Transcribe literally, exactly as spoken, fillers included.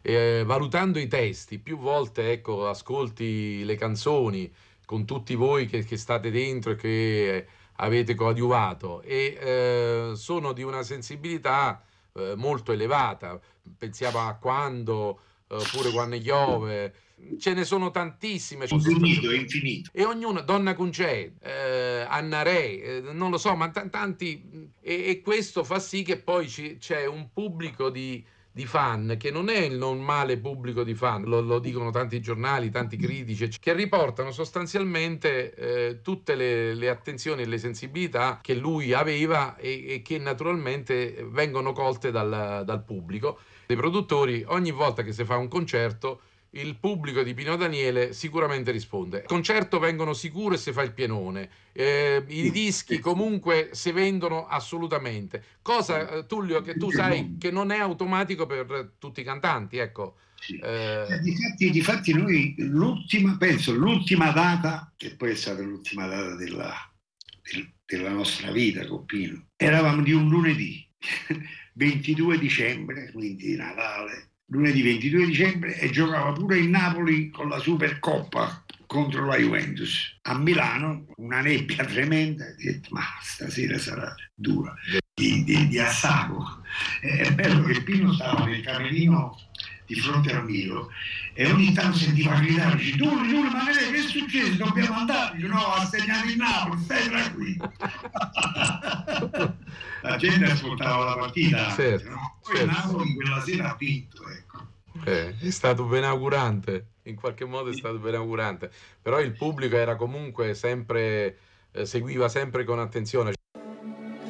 eh, valutando i testi, più volte ecco, ascolti le canzoni con tutti voi che, che state dentro e che avete coadiuvato e eh, sono di una sensibilità eh, molto elevata. Pensiamo a Quando, eh, pure Quando piove, ce ne sono tantissime. Infinito, infinito. E ognuno, Donna Concè, eh, Anna Re, eh, non lo so, ma t- tanti. E, e questo fa sì che poi ci- c'è un pubblico di, di fan che non è il normale pubblico di fan, lo, lo dicono tanti giornali, tanti critici, che riportano sostanzialmente eh, tutte le, le attenzioni e le sensibilità che lui aveva e, e che naturalmente vengono colte dal, dal pubblico. I produttori, ogni volta che si fa un concerto, il pubblico di Pino Daniele sicuramente risponde. Il concerto vengono sicuro e si fa il pienone. Eh, I dischi comunque si vendono assolutamente. Cosa, eh, Tullio, che tu sai che non è automatico per tutti i cantanti, ecco. Sì. Eh, Difatti, difatti noi l'ultima, penso, l'ultima data, che poi è stata l'ultima data della, del, della nostra vita con Pino, eravamo di un lunedì, ventidue dicembre, quindi Natale, lunedì ventidue dicembre, e giocava pure in Napoli con la Supercoppa contro la Juventus. A Milano, una nebbia tremenda, ho detto, ma stasera sarà dura, di, di, di assago. È bello che Pino stava nel camerino di fronte al mio e ogni tanto sentiva gridare, dice, tu, tu, ma che è successo? Dobbiamo andare? Dice, no, ha segnato il Napoli, stai tranquillo. La gente ascoltava la partita, certo, no? Poi il certo. Napoli quella sera ha vinto, ecco. Eh, è stato benaugurante, in qualche modo è stato benaugurante, però il pubblico era comunque sempre, eh, seguiva sempre con attenzione.